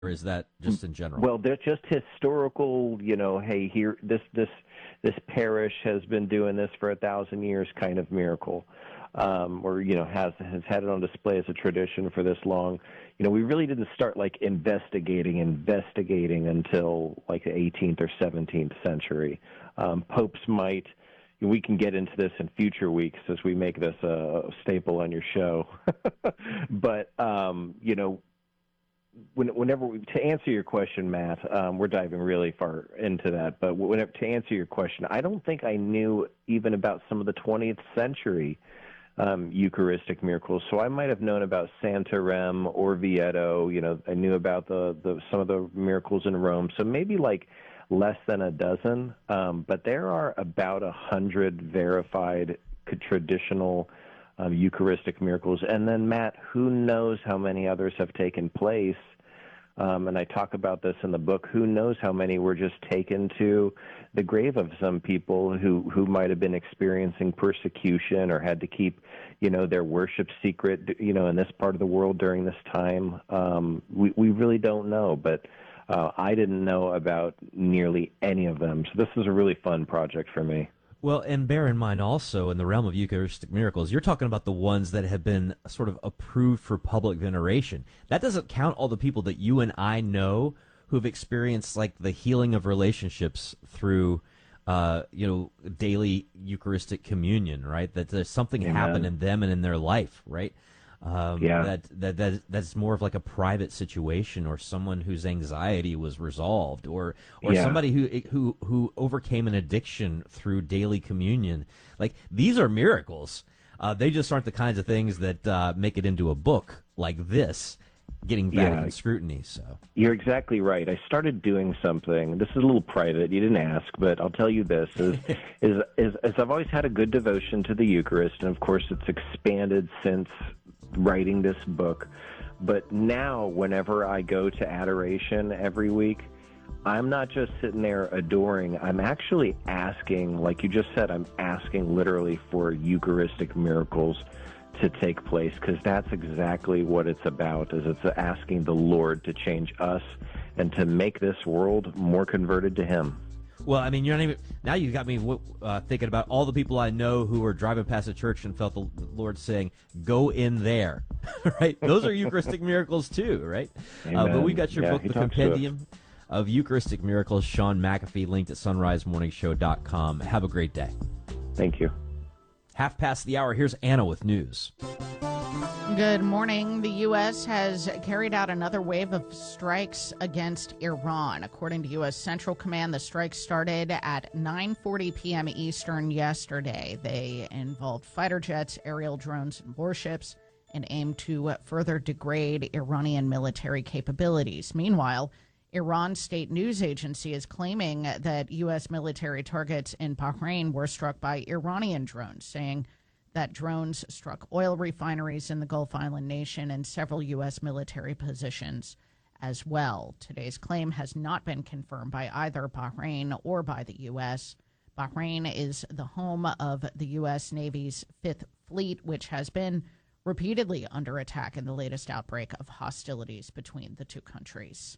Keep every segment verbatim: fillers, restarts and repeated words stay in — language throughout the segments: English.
or is that just in general? Well, they're just historical, you know, hey, here, this, this, this parish has been doing this for a thousand years kind of miracle, um, or, you know, has, has had it on display as a tradition for this long. You know, we really didn't start like investigating, investigating until like the eighteenth or seventeenth century. Um, popes might, we can get into this in future weeks as we make this a staple on your show. But, um, you know, When, whenever we, to answer your question, Matt, um, we're diving really far into that. But whenever, to answer your question, I don't think I knew even about some of the twentieth century um, Eucharistic miracles. So I might have known about Santarem or Orvieto. You know, I knew about the, the some of the miracles in Rome. So maybe like less than a dozen. Um, but there are about a hundred verified traditional Um, Eucharistic miracles. And then, Matt, who knows how many others have taken place? Um, and I talk about this in the book. Who knows how many were just taken to the grave of some people who, who might have been experiencing persecution or had to keep, you know, their worship secret, you know, in this part of the world during this time. Um, we, we really don't know, but uh, I didn't know about nearly any of them. So this is a really fun project for me. Well, and bear in mind also, in the realm of Eucharistic miracles, you're talking about the ones that have been sort of approved for public veneration. That doesn't count all the people that you and I know who've experienced, like, the healing of relationships through, uh, you know, daily Eucharistic communion, right? That there's something Amen. happened in them and in their life, right? Um, yeah. that, that that that's more of like a private situation, or someone whose anxiety was resolved, or or yeah. somebody who who who overcame an addiction through daily communion. Like, these are miracles. Uh, they just aren't the kinds of things that uh, make it into a book like this, getting Vatican yeah. scrutiny. So you're exactly right. I started doing something. This is a little private. You didn't ask, but I'll tell you this: is is is, is I've always had a good devotion to the Eucharist, and of course, it's expanded since writing this book. But now whenever I go to adoration every week, I'm not just sitting there adoring. I'm actually asking, like you just said, I'm asking literally for Eucharistic miracles to take place, because that's exactly what it's about, is it's asking the Lord to change us and to make this world more converted to Him. Well, I mean, you're not even, now you got me uh, thinking about all the people I know who were driving past a church and felt the Lord saying, "Go in there," right? Those are Eucharistic miracles too, right? Uh, but we got your yeah, book, The Compendium of Eucharistic Miracles, Sean McAfee, linked at sunrise morning show dot com. Have a great day. Thank you. Half past the hour, here's Anna with news. Good morning. The U S has carried out another wave of strikes against Iran. According to U S Central Command, the strikes started at nine forty p.m. Eastern yesterday. They involved fighter jets, aerial drones, and warships, and aimed to further degrade Iranian military capabilities. Meanwhile, Iran's state news agency is claiming that U S military targets in Bahrain were struck by Iranian drones, saying that drones struck oil refineries in the Gulf Island nation and several U S military positions as well. Today's claim has not been confirmed by either Bahrain or by the U S. Bahrain is the home of the U S Navy's Fifth Fleet, which has been repeatedly under attack in the latest outbreak of hostilities between the two countries.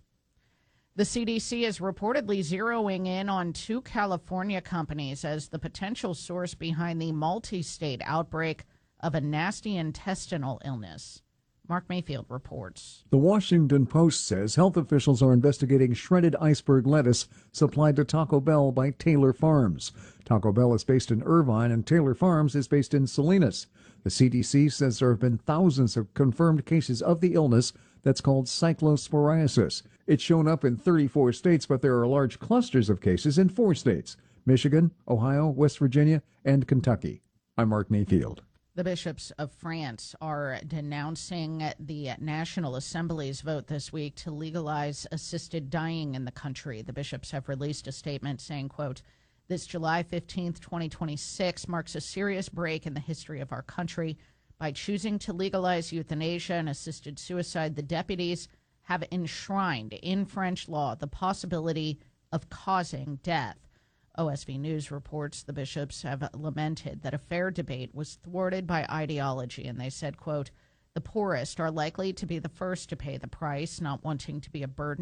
The C D C is reportedly zeroing in on two California companies as the potential source behind the multi-state outbreak of a nasty intestinal illness. Mark Mayfield reports. The Washington Post says health officials are investigating shredded iceberg lettuce supplied to Taco Bell by Taylor Farms. Taco Bell is based in Irvine and Taylor Farms is based in Salinas. The C D C says there have been thousands of confirmed cases of the illness that's called cyclosporiasis. It's shown up in thirty-four states, but there are large clusters of cases in four states: Michigan, Ohio, West Virginia, and Kentucky. I'm Mark Mayfield. The bishops of France are denouncing the National Assembly's vote this week to legalize assisted dying in the country. The bishops have released a statement saying, quote, "This July fifteenth, twenty twenty-six marks a serious break in the history of our country. By choosing to legalize euthanasia and assisted suicide, the deputies have enshrined in French law the possibility of causing death." O S V News reports the bishops have lamented that a fair debate was thwarted by ideology, and they said, quote, The poorest are likely to be the first to pay the price, not wanting to be a burden